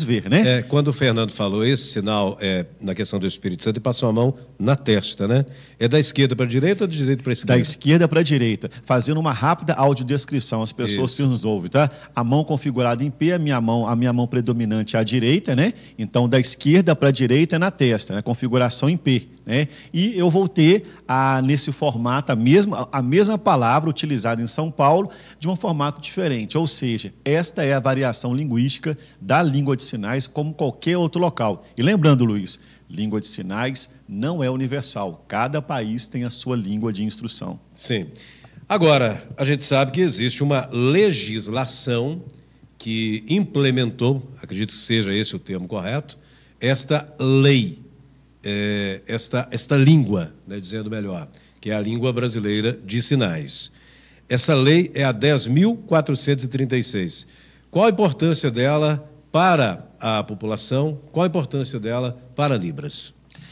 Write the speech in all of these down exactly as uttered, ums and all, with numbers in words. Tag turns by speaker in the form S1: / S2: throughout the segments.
S1: ver, né?
S2: É, quando o Fernando falou esse sinal é, na questão do Espírito Santo, ele passou a mão na testa, né? É da esquerda para a direita ou da direita para a esquerda?
S1: Da esquerda para a direita, fazendo uma rápida audiodescrição às pessoas
S2: Isso.
S1: que nos ouvem, tá? A mão configurada em P, a minha mão, a minha mão predominante é à direita, né? Então, da esquerda para a direita é na testa, né? Configuração em P, né? E eu vou ter, a, nesse formato, a mesma, a mesma palavra utilizada em São Paulo, de um formato diferente. Ou seja, esta é a variação linguística da língua de sinais, como qualquer outro local. E lembrando, Luiz, língua de sinais não é universal. Cada país tem a sua língua de instrução.
S2: Sim. Agora, a gente sabe que existe uma legislação que implementou, acredito que seja esse o termo correto, esta lei, é, esta, esta língua, né, dizendo melhor, que é a língua brasileira de sinais. Essa lei é a dez mil quatrocentos e trinta e seis. Qual a importância dela para a população? Qual a importância dela para Libras?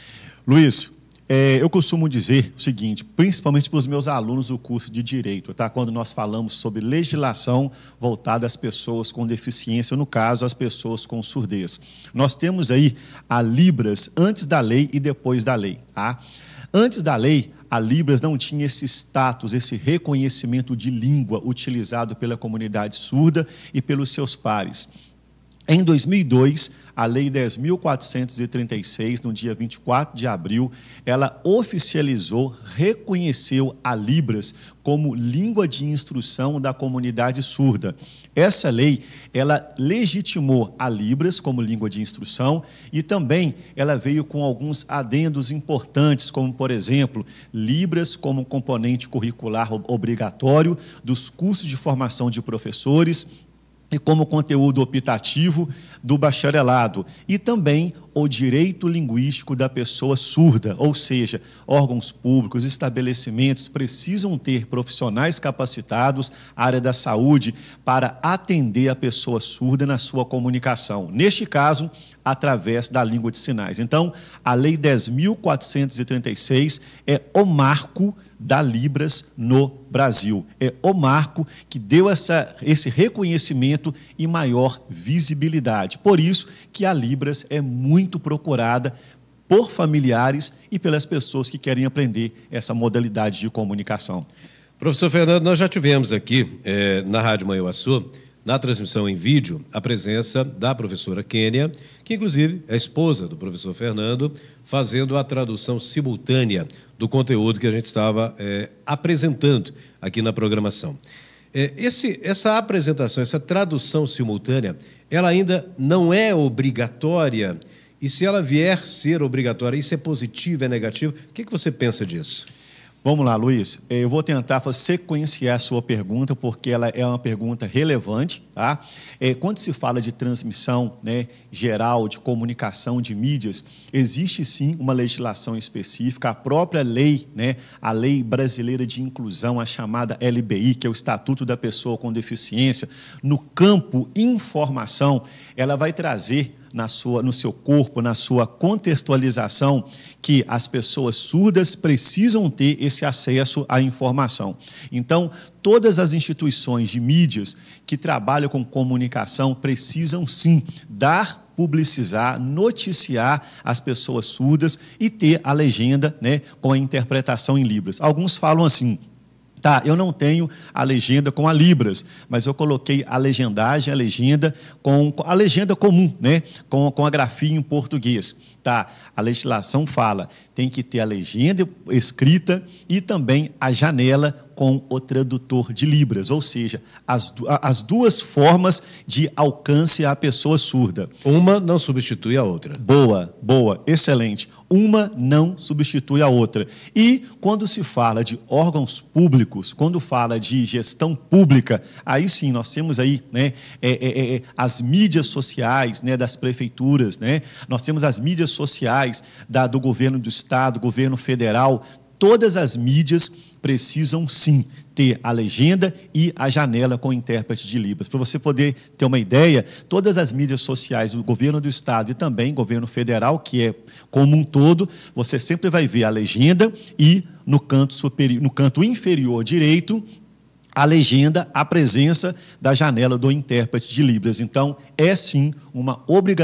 S1: Luiz, é, eu costumo dizer o seguinte, principalmente para os meus alunos do curso de Direito, tá? Quando nós falamos sobre legislação voltada às pessoas com deficiência, no caso, às pessoas com surdez. Nós temos aí a Libras antes da lei e depois da lei. Tá? Antes da lei, a Libras não tinha esse status, esse reconhecimento de língua utilizado pela comunidade surda e pelos seus pares. Em dois mil e dois, a Lei dez mil quatrocentos e trinta e seis, no dia vinte e quatro de abril, ela oficializou, reconheceu a Libras como língua de instrução da comunidade surda. Essa lei, ela legitimou a Libras como língua de instrução e também ela veio com alguns adendos importantes, como, por exemplo, Libras como componente curricular obrigatório dos cursos de formação de professores, e como conteúdo optativo do bacharelado, e também o direito linguístico da pessoa surda, ou seja, órgãos públicos, estabelecimentos precisam ter profissionais capacitados, área da saúde, para atender a pessoa surda na sua comunicação. Neste caso, através da língua de sinais. Então, a Lei dez mil quatrocentos e trinta e seis é o marco da Libras no Brasil. É o marco que deu essa, esse reconhecimento e maior visibilidade. Por isso que a Libras é muito procurada por familiares e pelas pessoas que querem aprender essa modalidade de comunicação.
S2: Professor Fernando, nós já tivemos aqui é, na Rádio Manhuaçu, na transmissão em vídeo, a presença da professora Kênia, que inclusive é esposa do professor Fernando, fazendo a tradução simultânea do conteúdo que a gente estava é, apresentando aqui na programação. É, esse, essa apresentação, essa tradução simultânea, ela ainda não é obrigatória? E se ela vier ser obrigatória, isso é positivo, é negativo? O que, que você pensa disso?
S1: Vamos lá, Luiz. Eu vou tentar sequenciar a sua pergunta, porque ela é uma pergunta relevante. Tá? Quando se fala de transmissão, né, geral, de comunicação, de mídias, existe sim uma legislação específica, a própria lei, né, a Lei Brasileira de Inclusão, a chamada L B I, que é o Estatuto da Pessoa com Deficiência, no campo informação, ela vai trazer na sua, no seu corpo, na sua contextualização, que as pessoas surdas precisam ter esse acesso à informação. Então, todas as instituições de mídias que trabalham com comunicação precisam, sim, dar, publicizar, noticiar as pessoas surdas e ter a legenda, né, com a interpretação em Libras. Alguns falam assim: tá, eu não tenho a legenda com a Libras, mas eu coloquei a legendagem, a legenda com a legenda comum, né? com, com a grafia em português. Tá, a legislação fala, tem que ter a legenda escrita e também a janela com o tradutor de Libras, ou seja, as, as duas formas de alcance à pessoa surda.
S2: Uma não substitui a outra.
S1: Boa, boa, excelente. Uma não substitui a outra. E quando se fala de órgãos públicos, quando fala de gestão pública, aí sim nós temos aí, né, é, é, é, as mídias sociais, né, das prefeituras, né, nós temos as mídias sociais da, do governo do estado, governo federal. Todas as mídias precisam, sim, ter a legenda e a janela com intérprete de Libras. Para você poder ter uma ideia, todas as mídias sociais do governo do estado e também governo federal, que é como um todo, você sempre vai ver a legenda e no canto superior, no canto inferior direito, a legenda, a presença da janela do intérprete de Libras. Então, é sim uma obrigação